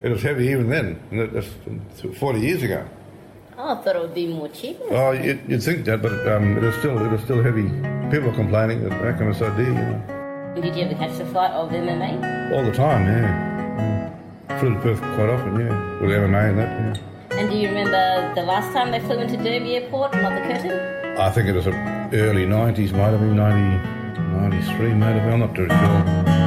It was heavy even then, and that's 40 years ago. Oh, I thought it would be more cheap. Oh, you'd think that, but it was still heavy. People complaining that how come it's so dear, you know. And did you ever catch the flight of MMA? All the time, yeah. Flew to Perth quite often, yeah, with MMA and that, yeah. And do you remember the last time they flew into Derby Airport, not the Curtin? I think it was early 90s, might have been 93, might have been, I'm not too sure.